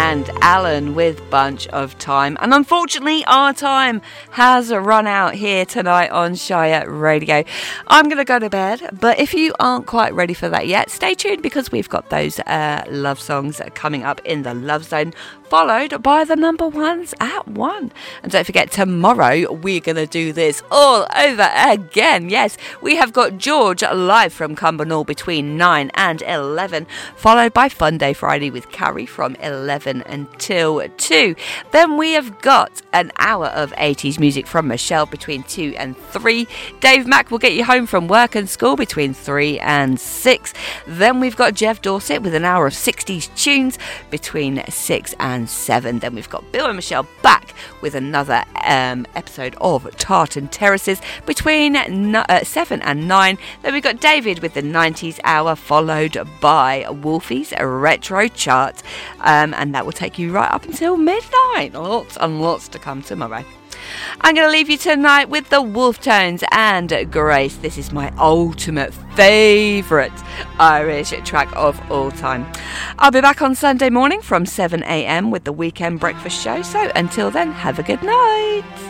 and Alan with Bunch of Time. And unfortunately, our time has run out here tonight on Shire Radio. I'm going to go to bed, but if you aren't quite ready for that yet, stay tuned because we've got those love songs coming up in the Love Zone, followed by the number ones at 1. And don't forget, tomorrow we're going to do this all over again. Yes, we have got George live from Cumbernauld between 9 and 11, followed by Fun Day Friday with Carrie from 11 until 2. Then we have got an hour of 80s music from Michelle between 2 and 3. Dave Mack will get you home from work and school between 3 and 6. Then we've got Jeff Dorset with an hour of 60s tunes between 6 and 7. Then we've got Bill and Michelle back with another episode of Tartan Terraces between 7 and 9. Then we've got David with the 90s hour, followed by Wolfie's Retro Chart, and that will take you right up until midnight. Lots and lots to come tomorrow. I'm going to leave you tonight with the Wolf Tones and Grace. This is my ultimate favourite Irish track of all time. I'll be back on Sunday morning from 7 a.m. with the Weekend Breakfast Show. So until then, have a good night.